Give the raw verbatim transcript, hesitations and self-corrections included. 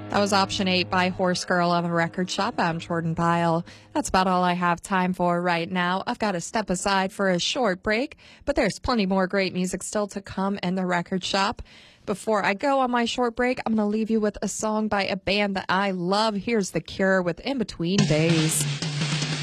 That was option eight by Horse Girl on the Record Shop. I'm Jordan Pyle. That's about all I have time for right now. I've got to step aside for a short break, but there's plenty more great music still to come in the Record Shop. Before I go on my short break, I'm going to leave you with a song by a band that I love. Here's The Cure with In Between Days.